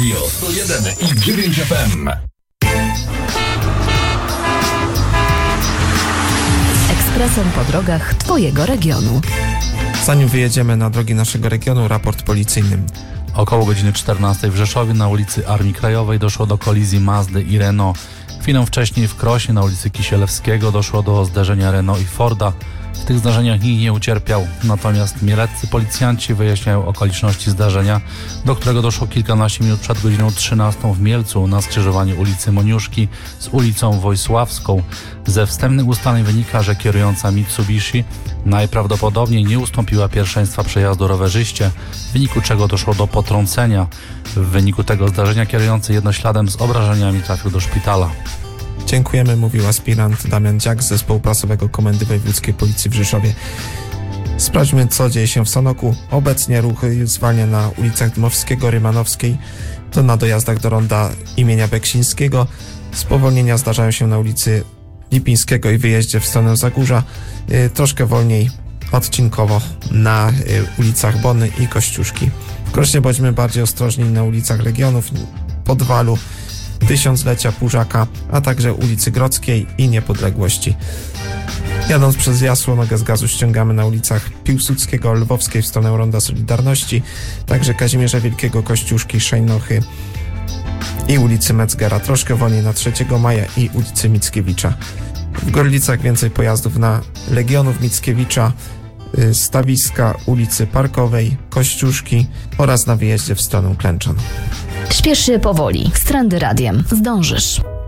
Radio 101,9 FM. Ekspresem po drogach Twojego regionu. Zanim wyjedziemy na drogi naszego regionu, raport policyjny. Około godziny 14 w Rzeszowie na ulicy Armii Krajowej doszło do kolizji Mazdy i Renault. Chwilę wcześniej w Krośnie na ulicy Kisielewskiego doszło do zderzenia Renault i Forda. W tych zdarzeniach nikt nie ucierpiał, natomiast mieleccy policjanci wyjaśniają okoliczności zdarzenia, do którego doszło kilkanaście minut przed godziną 13 w Mielcu na skrzyżowaniu ulicy Moniuszki z ulicą Wojsławską. Ze wstępnych ustaleń wynika, że kierująca Mitsubishi najprawdopodobniej nie ustąpiła pierwszeństwa przejazdu rowerzyście, w wyniku czego doszło do potrącenia. W wyniku tego zdarzenia kierujący jednośladem z obrażeniami trafił do szpitala. Dziękujemy, mówił aspirant Damian Dziak z Zespołu Prasowego Komendy Wojewódzkiej Policji w Rzeszowie. Sprawdźmy, co dzieje się w Sanoku. Obecnie ruchy zwalnia na ulicach Dmowskiego, Rymanowskiej, to na dojazdach do ronda imienia Beksińskiego. Spowolnienia zdarzają się na ulicy Lipińskiego i wyjeździe w stronę Zagórza. Troszkę wolniej odcinkowo na ulicach Bony i Kościuszki. W Krośnie bądźmy bardziej ostrożni na ulicach Legionów, Podwalu, Tysiąclecia, Półżaka, a także ulicy Grodzkiej i Niepodległości. Jadąc przez Jasło, nogę z gazu ściągamy na ulicach Piłsudskiego, Lwowskiej w stronę Ronda Solidarności, także Kazimierza Wielkiego, Kościuszki, Szejnochy i ulicy Metzgera. Troszkę wolniej na 3 Maja i ulicy Mickiewicza. W Gorlicach więcej pojazdów na Legionów, Mickiewicza, Stawiska, ulicy Parkowej, Kościuszki oraz na wyjeździe w stronę Klęczan. Śpiesz się powoli. Z Trendy Radiem zdążysz.